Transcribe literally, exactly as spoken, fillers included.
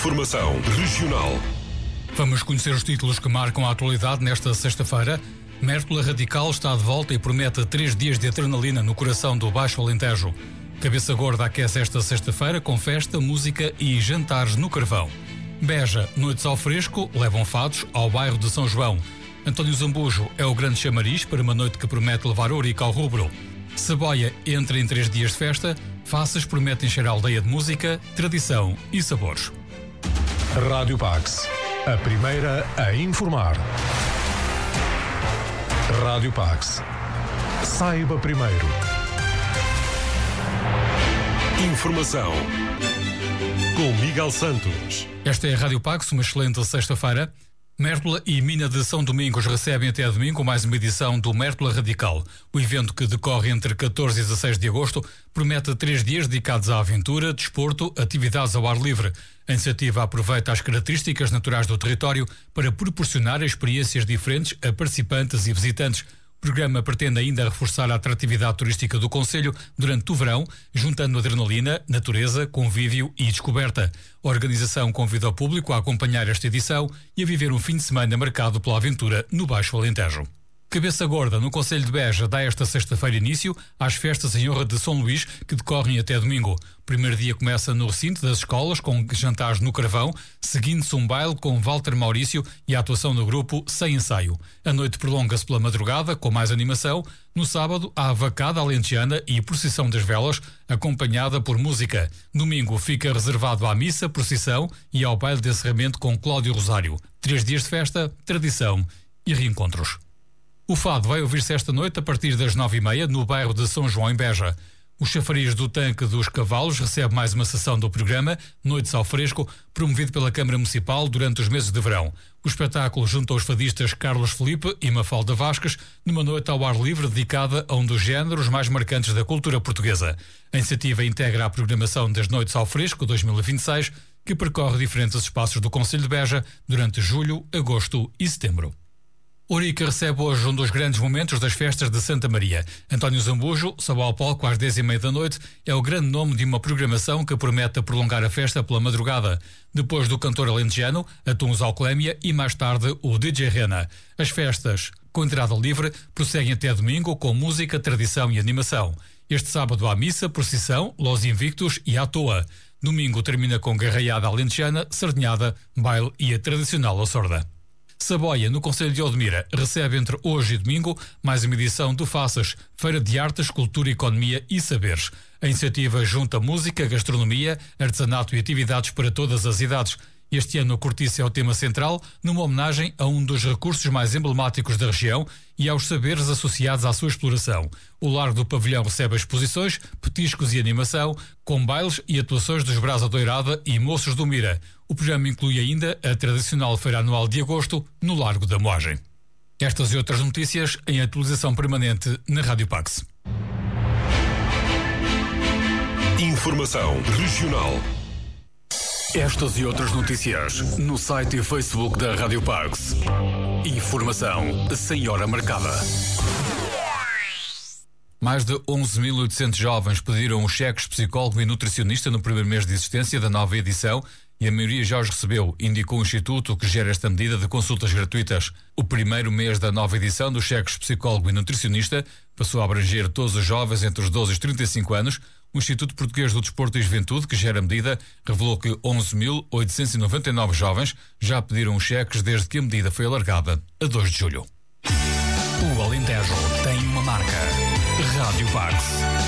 Informação regional. Vamos conhecer os títulos que marcam a atualidade nesta sexta-feira. Mértola Radical está de volta e promete três dias de adrenalina no coração do Baixo Alentejo. Cabeça Gorda aquece esta sexta-feira com festa, música e jantares no Carvão. Beja, noites ao fresco, levam fados ao bairro de São João. António Zambujo é o grande chamariz para uma noite que promete levar ourique ao rubro. Saboia entra em três dias de festa. Faças promete encher a aldeia de música, tradição e sabores. Rádio Pax, a primeira a informar. Rádio Pax. Saiba primeiro. Informação com Miguel Santos. Esta é a Rádio Pax, uma excelente sexta-feira. Mértola e Mina de São Domingos recebem até domingo mais uma edição do Mértola Radical. O evento, que decorre entre catorze e dezasseis de agosto, promete três dias dedicados à aventura, desporto, atividades ao ar livre. A iniciativa aproveita as características naturais do território para proporcionar experiências diferentes a participantes e visitantes. O programa pretende ainda reforçar a atratividade turística do concelho durante o verão, juntando adrenalina, natureza, convívio e descoberta. A organização convida o público a acompanhar esta edição e a viver um fim de semana marcado pela aventura no Baixo Alentejo. Cabeça Gorda, no concelho de Beja, dá esta sexta-feira início às festas em honra de São Luís, que decorrem até domingo. O primeiro dia começa no recinto das escolas, com jantares no Carvão, seguindo-se um baile com Walter Maurício e a atuação do grupo Sem Ensaio. A noite prolonga-se pela madrugada, com mais animação. No sábado, há a vacada alentejana e procissão das velas, acompanhada por música. Domingo fica reservado à missa, procissão e ao baile de encerramento com Cláudio Rosário. Três dias de festa, tradição e reencontros. O fado vai ouvir-se esta noite a partir das nove e meia no bairro de São João, em Beja. O chafariz do Tanque dos Cavalos recebe mais uma sessão do programa Noites ao Fresco, promovido pela Câmara Municipal durante os meses de verão. O espetáculo junta os fadistas Carlos Felipe e Mafalda Vasques numa noite ao ar livre dedicada a um dos géneros mais marcantes da cultura portuguesa. A iniciativa integra a programação das Noites ao Fresco dois mil e vinte e seis, que percorre diferentes espaços do concelho de Beja durante julho, agosto e setembro. Ourique recebe hoje um dos grandes momentos das festas de Santa Maria. António Zambujo, sobe ao palco às dez e meia da noite, é o grande nome de uma programação que promete prolongar a festa pela madrugada. Depois do cantor alentejano, atuam Alclémia e mais tarde o D J Rena. As festas, com entrada livre, prosseguem até domingo com música, tradição e animação. Este sábado há missa, procissão, Los Invictus e à toa. Domingo termina com garraiada alentejana, sardinhada, baile e a tradicional açorda. Saboia, no concelho de Odmira, recebe entre hoje e domingo mais uma edição do Faças, Feira de Artes, Cultura, Economia e Saberes. A iniciativa junta música, gastronomia, artesanato e atividades para todas as idades. Este ano a cortiça é o tema central, numa homenagem a um dos recursos mais emblemáticos da região e aos saberes associados à sua exploração. O Largo do Pavilhão recebe exposições, petiscos e animação, com bailes e atuações dos Brasa Doirada e Moços do Mira. O programa inclui ainda a tradicional feira anual de agosto no Largo da Moagem. Estas e outras notícias em atualização permanente na Rádio Pax. Informação regional. Estas e outras notícias no site e Facebook da Rádio Pax. Informação sem hora marcada. Mais de onze mil e oitocentos jovens pediram um cheque psicólogo e nutricionista no primeiro mês de existência da nova edição e a maioria já os recebeu, indicou o Instituto que gera esta medida de consultas gratuitas. O primeiro mês da nova edição do cheque psicólogo e nutricionista passou a abranger todos os jovens entre os doze e os trinta e cinco anos. O Instituto Português do Desporto e Juventude, que gera a medida, revelou que onze mil oitocentos e noventa e nove jovens já pediram os cheques desde que a medida foi alargada a dois de julho. O Alentejo tem uma marca. Rádio Pax.